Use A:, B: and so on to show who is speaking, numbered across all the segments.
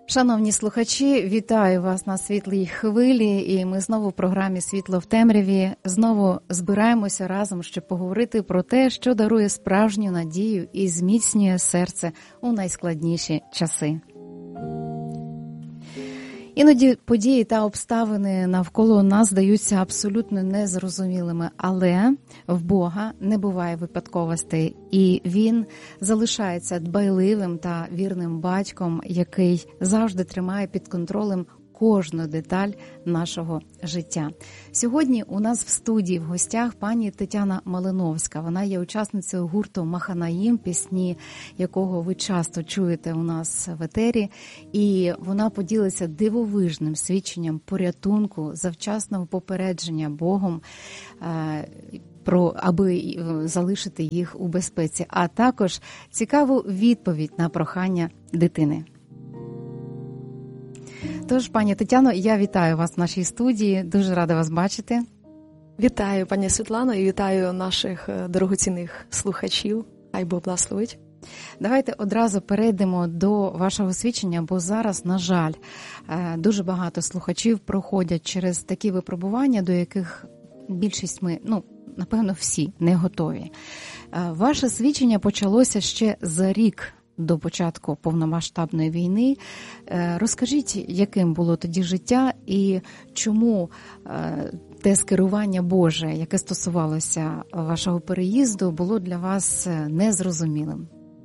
A: Шановні слухачі, вітаю вас на світлій хвилі, і ми знову в програмі «Світло в темряві» знову збираємося разом, щоб поговорити про те, що дарує справжню надію і зміцнює серце у найскладніші часи. Іноді події та обставини навколо нас здаються абсолютно незрозумілими, але в Бога не буває випадковостей, і Він залишається дбайливим та вірним батьком, який завжди тримає під контролем кожну деталь нашого життя. Сьогодні у нас в студії в гостях пані Тетяна Малиновська. Вона є учасницею гурту «Маханаїм», пісні якого ви часто чуєте у нас в етері. І вона поділиться дивовижним свідченням порятунку, завчасного попередження Богом, аби залишити їх у безпеці, а також цікаву відповідь на прохання дитини. Тож, пані Тетяно, я вітаю вас в нашій студії, дуже рада вас бачити.
B: Вітаю, пані Світлано, і вітаю наших дорогоцінних слухачів. Хай Бог благословить.
A: Давайте одразу перейдемо до вашого свідчення, бо зараз, на жаль, дуже багато слухачів проходять через такі випробування, до яких більшість ми, напевно, всі не готові. Ваше свідчення почалося ще за рік до початку повномасштабної війни. Розкажіть, яким було тоді життя і чому те скерування Боже, яке стосувалося вашого переїзду, було для вас незрозумілим?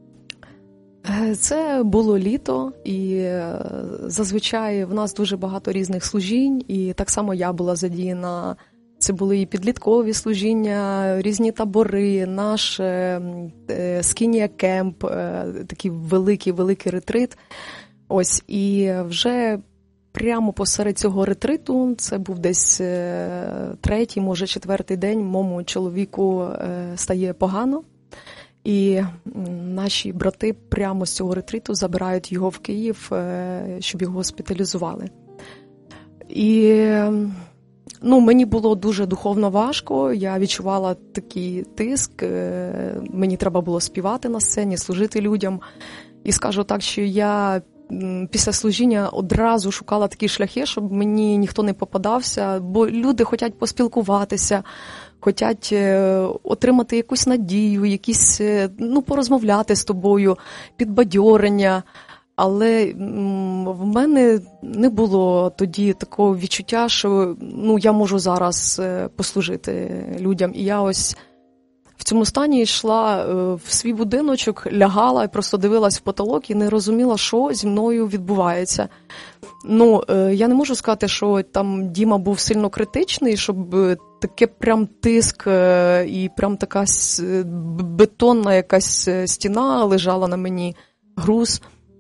B: Це було літо, і зазвичай в нас дуже багато різних служінь, і так само я була задіяна. Це були і підліткові служіння, різні табори, наш скінія кемп, такий великий ретрит. Ось, і вже прямо посеред цього ретриту, це був десь третій, може четвертий день, моєму чоловіку стає погано. І наші брати прямо з цього ретриту забирають його в Київ, щоб його госпіталізували. І мені було дуже духовно важко, я відчувала такий тиск, мені треба було співати на сцені, служити людям. І скажу так, що я після служіння одразу шукала такі шляхи, щоб мені ніхто не попадався, бо люди хочуть поспілкуватися, хочуть отримати якусь надію, якісь, порозмовляти з тобою, підбадьорення. Але в мене не було тоді такого відчуття, що я можу зараз послужити людям. І я ось в цьому стані йшла в свій будиночок, лягала і просто дивилась в потолок і не розуміла, що зі мною відбувається. Я не можу сказати, що там Діма був сильно критичний, щоб таке прям тиск і прям така бетонна якась стіна лежала на мені, груз.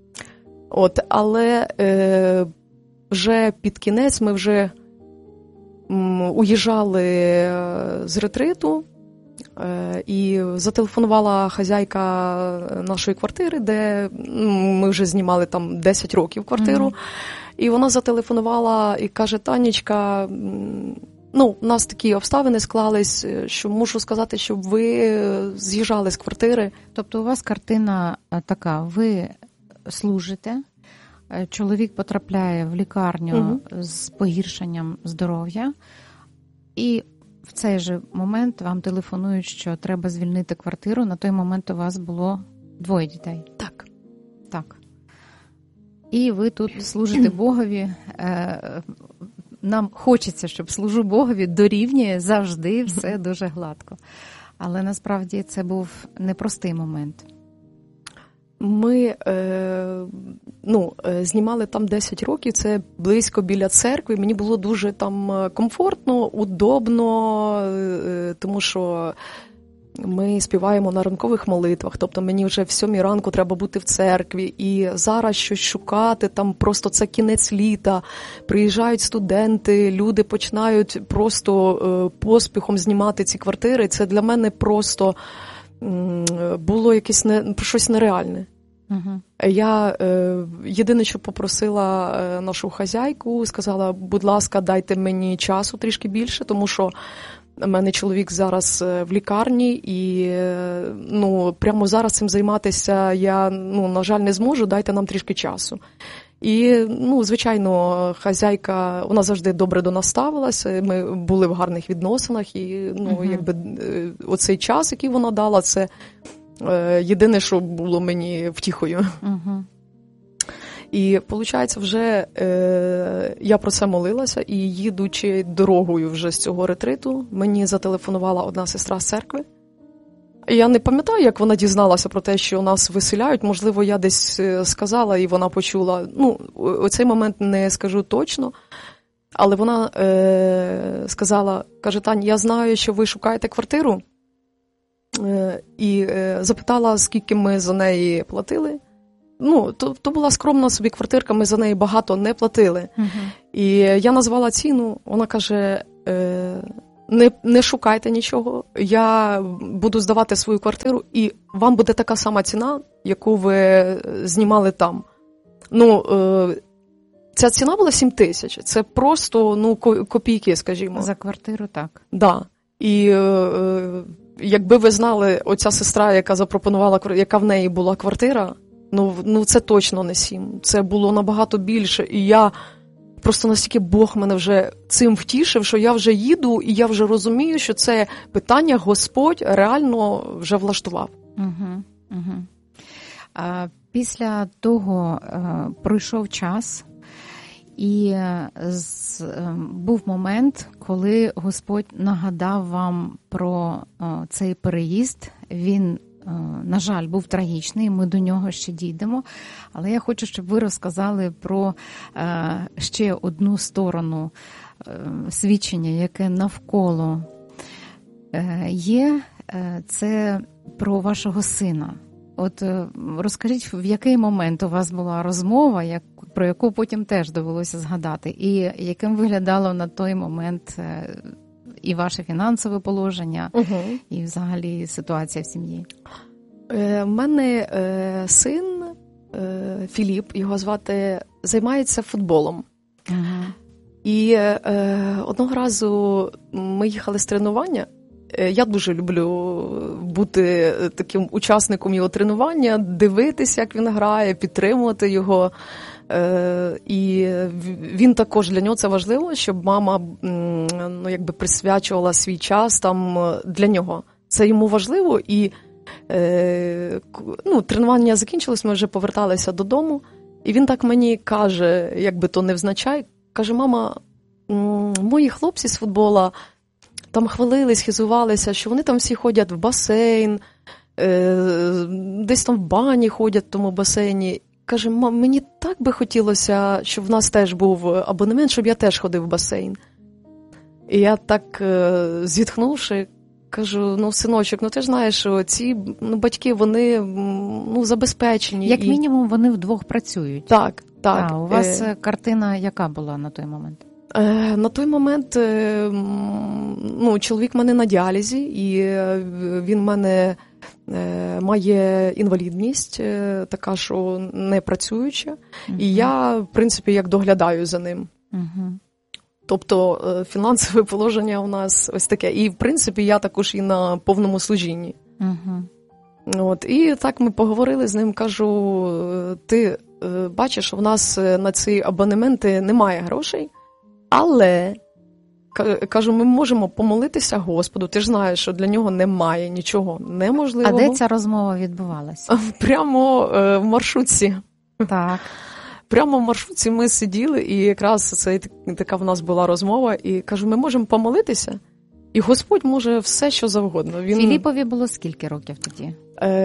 B: Але вже під кінець ми вже уїжджали з ретриту, і зателефонувала хазяйка нашої квартири, де ми вже знімали там 10 років квартиру. І вона зателефонувала і каже: Танечка, у нас такі обставини склались, що мушу сказати, щоб ви з'їжджали з квартири.
A: Тобто у вас картина така, ви служите, чоловік потрапляє в лікарню з погіршенням здоров'я, і в цей же момент вам телефонують, що треба звільнити квартиру. На той момент у вас було 2 дітей. Так. І ви тут служите Богові. Нам хочеться, щоб служу Богові дорівнює завжди, все дуже гладко. Але насправді це був непростий момент.
B: Ми знімали там 10 років, це близько біля церкви. Мені було дуже там комфортно, удобно, тому що ми співаємо на ранкових молитвах. Тобто мені вже в 7 ранку треба бути в церкві. І зараз щось шукати, там просто це кінець літа. Приїжджають студенти, люди починають просто поспіхом знімати ці квартири. Це для мене просто було якесь щось нереальне. Я єдине, що попросила нашу хазяйку, сказала: будь ласка, дайте мені часу трішки більше, тому що у мене чоловік зараз в лікарні, і прямо зараз цим займатися я, на жаль, не зможу, дайте нам трішки часу. І, звичайно, хазяйка, вона завжди добре до нас ставилася, ми були в гарних відносинах, і, оцей час, який вона дала, це єдине, що було мені втіхою. І, виходить, вже я про це молилася, і їдучи дорогою вже з цього ретриту, мені зателефонувала одна сестра з церкви. Я не пам'ятаю, як вона дізналася про те, що нас виселяють. Можливо, я десь сказала, і вона почула. У цей момент не скажу точно, але вона сказала, каже, Тань, я знаю, що ви шукаєте квартиру, і запитала, скільки ми за неї платили. То була скромна собі квартирка, ми за неї багато не платили. І я назвала ціну, вона каже, не шукайте нічого, я буду здавати свою квартиру, і вам буде така сама ціна, яку ви знімали там. Ця ціна була 7 тисяч, це просто копійки, скажімо.
A: За квартиру, так.
B: Да. І якби ви знали, оця сестра, яка запропонувала, яка в неї була квартира, це точно не 7. Це було набагато більше. І я просто настільки Бог мене вже цим втішив, що я вже їду, і я вже розумію, що це питання Господь реально вже влаштував.
A: Після того пройшов час, і був момент, коли Господь нагадав вам про цей переїзд. Він, на жаль, був трагічний, ми до нього ще дійдемо. Але я хочу, щоб ви розказали про ще одну сторону свідчення, яке навколо є. Це про вашого сина. От розкажіть, в який момент у вас була розмова, про яку потім теж довелося згадати, і яким виглядало на той момент і ваше фінансове положення, і взагалі ситуація в сім'ї?
B: У мене син Філіп, його звати, займається футболом. І одного разу ми їхали з тренування. Я дуже люблю бути таким учасником його тренування, дивитися, як він грає, підтримувати його. І він також, для нього це важливо, щоб мама присвячувала свій час там для нього. Це йому важливо. І тренування закінчилось, ми вже поверталися додому. І він так мені каже, якби то невзначай, каже, мама, мої хлопці з футбола там хвалились, хизувалися, що вони там всі ходять в басейн, десь там в бані ходять в тому басейні. Каже, мені так би хотілося, щоб в нас теж був абонемент, щоб я теж ходив в басейн. І я так, зітхнувши, кажу, синочок, ти ж знаєш, що ці батьки, вони забезпечені.
A: Як мінімум, вони вдвох працюють.
B: Так.
A: У вас картина яка була на той момент?
B: На той момент чоловік в мене на діалізі, і він в мене має інвалідність, така, що не працююча, і я, в принципі, як доглядаю за ним. Тобто фінансове положення у нас ось таке. І, в принципі, я також і на повному служінні. І так ми поговорили з ним, кажу, ти бачиш, у нас на ці абонементи немає грошей, але, кажу, ми можемо помолитися Господу. Ти ж знаєш, що для нього немає нічого неможливого.
A: А де ця розмова відбувалася?
B: Прямо в маршрутці.
A: Так.
B: Прямо в маршрутці ми сиділи, і якраз це така в нас була розмова. І кажу, ми можемо помолитися, і Господь може все, що завгодно.
A: Філіпові було скільки років тоді?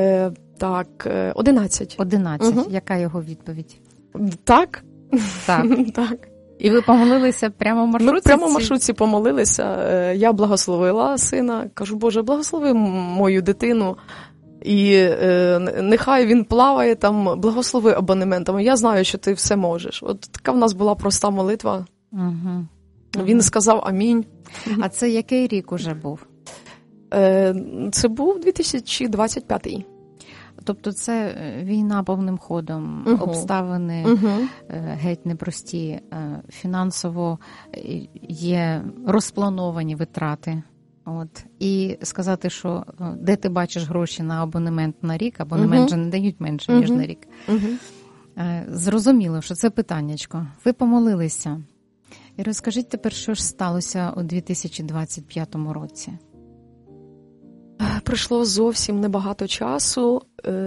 B: 11.
A: 11. Яка його відповідь?
B: Так.
A: Так. І ви помолилися прямо в маршрутці?
B: Прямо в маршрутці помолилися. Я благословила сина. Кажу, Боже, благослови мою дитину. І нехай він плаває там, благослови абонементами. Я знаю, що ти все можеш. От така в нас була проста молитва. Він сказав амінь.
A: А це який рік уже був?
B: Це був 2025.
A: Тобто це війна повним ходом, обставини геть непрості, фінансово є розплановані витрати. І сказати, що де ти бачиш гроші на абонемент на рік, абонемент же не дають менше, ніж на рік. Зрозуміло, що це питаннячко. Ви помолилися. І розкажіть тепер, що ж сталося у 2025 році?
B: Пройшло зовсім небагато часу.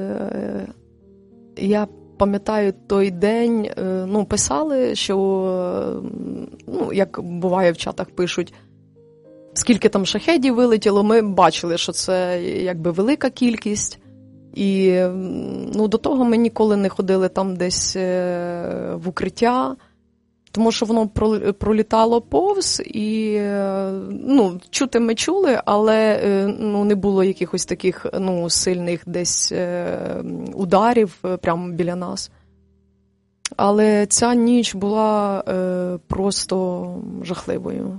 B: Я пам'ятаю той день, писали, що, як буває в чатах пишуть, скільки там шахедів вилетіло, ми бачили, що це якби велика кількість. І до того ми ніколи не ходили там десь в укриття, тому що воно пролітало повз, і чути ми чули, але не було якихось таких сильних десь ударів прямо біля нас. Але ця ніч була просто жахливою.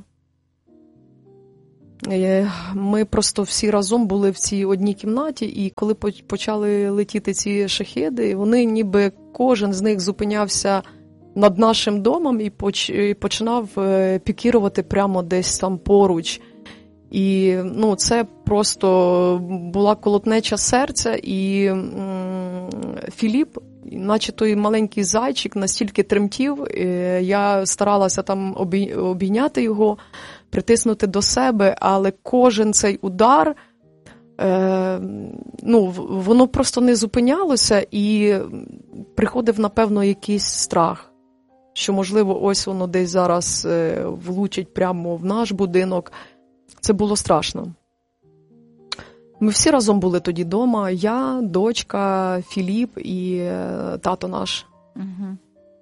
B: Ми просто всі разом були в цій одній кімнаті, і коли почали летіти ці шахеди, вони ніби кожен з них зупинявся над нашим домом і починав пікірувати прямо десь там поруч. І це просто була колотнеча серця, і Філіп, наче той маленький зайчик, настільки тремтів, я старалася там обійняти його, притиснути до себе, але кожен цей удар, воно просто не зупинялося, і приходив, напевно, якийсь страх, що, можливо, ось воно десь зараз влучить прямо в наш будинок. Це було страшно. Ми всі разом були тоді вдома, я, дочка, Філіп і тато наш.
A: Угу.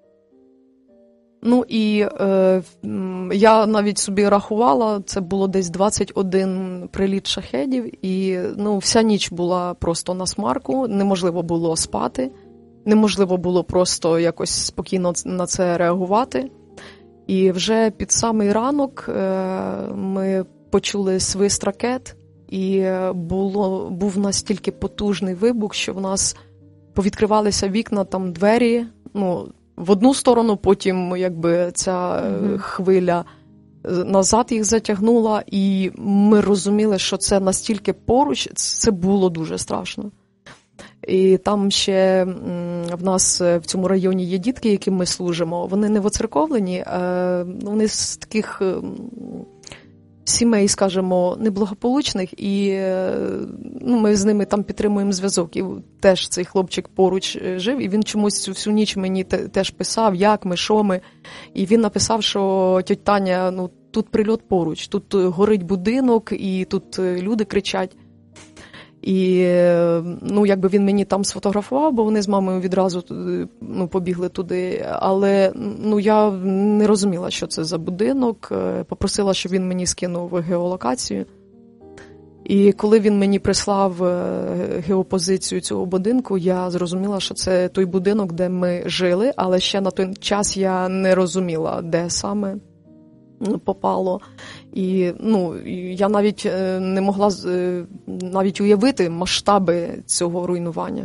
B: Я навіть собі рахувала, це було десь 21 приліт шахедів, і вся ніч була просто на смарку, неможливо було спати, неможливо було просто якось спокійно на це реагувати. І вже під самий ранок ми почули свист ракет, і був настільки потужний вибух, що в нас повідкривалися вікна, там двері, в одну сторону, потім якби ця хвиля назад їх затягнула, і ми розуміли, що це настільки поруч, це було дуже страшно. І там ще в нас в цьому районі є дітки, яким ми служимо, вони не воцерковлені, вони з таких сімей, скажімо, неблагополучних, і ми з ними там підтримуємо зв'язок. І теж цей хлопчик поруч жив, і він чомусь всю ніч мені теж писав, як ми, що ми. І він написав, що тьотя Таня, тут прильот поруч, тут горить будинок, і тут люди кричать. І, якби він мені там сфотографував, бо вони з мамою відразу побігли туди, але я не розуміла, що це за будинок, попросила, щоб він мені скинув геолокацію. І коли він мені прислав геопозицію цього будинку, я зрозуміла, що це той будинок, де ми жили, але ще на той час я не розуміла, де саме попало. І я навіть не могла навіть уявити масштаби цього руйнування.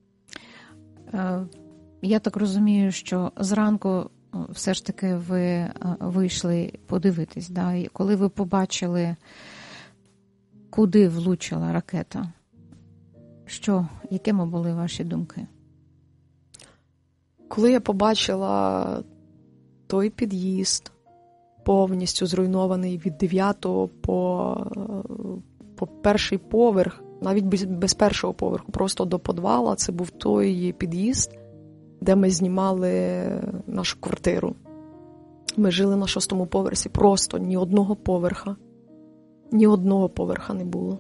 A: Я так розумію, що зранку все ж таки ви вийшли подивитись, да? І коли ви побачили, куди влучила ракета, якими були ваші думки?
B: Коли я побачила той під'їзд, повністю зруйнований від 9-го по перший поверх, навіть без першого поверху, просто до підвала. Це був той під'їзд, де ми знімали нашу квартиру. Ми жили на 6-му поверсі, просто ні одного поверха не було.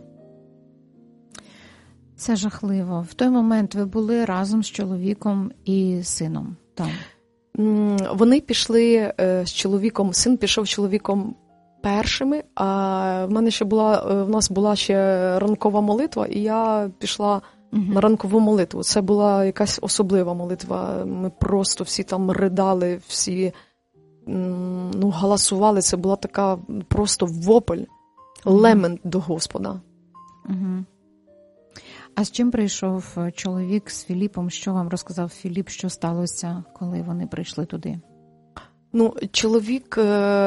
A: Це жахливо. В той момент ви були разом з чоловіком і сином там?
B: Вони пішли з чоловіком, син пішов з чоловіком першими, а в нас була ще ранкова молитва, і я пішла на ранкову молитву. Це була якась особлива молитва. Ми просто всі там ридали, всі галасували. Це була така просто вопль, лемент до Господа.
A: Угу. А з чим прийшов чоловік з Філіпом? Що вам розказав Філіп, що сталося, коли вони прийшли туди?
B: Ну, чоловік,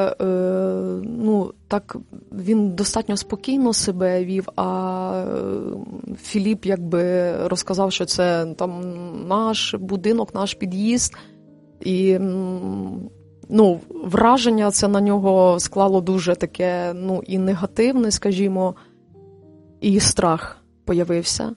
B: так, він достатньо спокійно себе вів, а Філіп якби розказав, що це там наш будинок, наш під'їзд. І, враження це на нього склало дуже таке, і негативне, скажімо, і страх появився.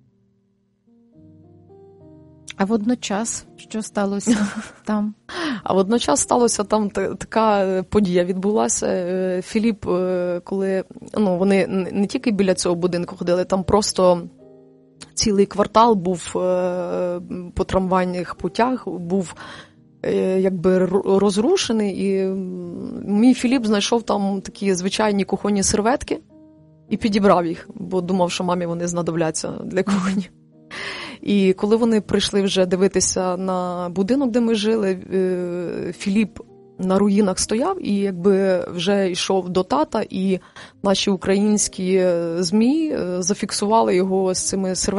A: А водночас, що сталося там?
B: А водночас сталося там така подія відбулася. Філіп, коли, вони не тільки біля цього будинку ходили, там просто цілий квартал був по трамвайних путях, був якби розрушений, і мій Філіп знайшов там такі звичайні кухонні серветки і підібрав їх, бо думав, що мамі вони знадобляться для кухні. І коли вони прийшли вже дивитися на будинок, де ми жили, Філіп на руїнах стояв і якби вже йшов до тата, і наші українські ЗМІ зафіксували його з цими серветками.